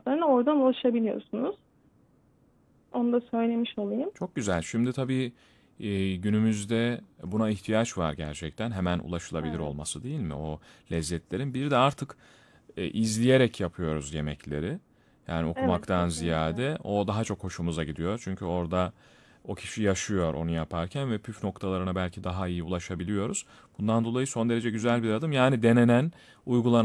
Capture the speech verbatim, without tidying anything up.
fiyatlarına oradan ulaşabiliyorsunuz. Onu da söylemiş olayım. Çok güzel. Şimdi tabii e, günümüzde buna ihtiyaç var gerçekten. Hemen ulaşılabilir Evet, olması değil mi? O lezzetlerin. Bir de artık e, izleyerek yapıyoruz yemekleri. Yani evet okumaktan kesinlikle. ziyade o daha çok hoşumuza gidiyor. Çünkü orada o kişi yaşıyor onu yaparken ve püf noktalarına belki daha iyi ulaşabiliyoruz. Bundan dolayı son derece güzel bir adım. Yani denenen, uygulanan